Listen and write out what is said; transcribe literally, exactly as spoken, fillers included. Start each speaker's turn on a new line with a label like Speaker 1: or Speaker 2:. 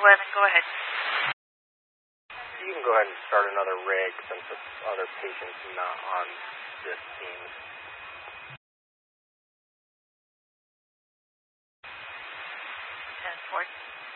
Speaker 1: eleven, go ahead.
Speaker 2: You can go ahead and start another rig since the other patient's not on this team.
Speaker 1: ten four.